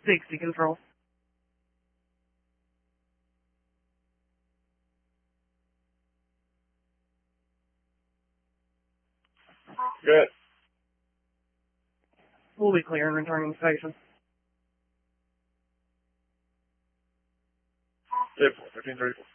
60 control. Good. We'll be clear and returning station. 1534.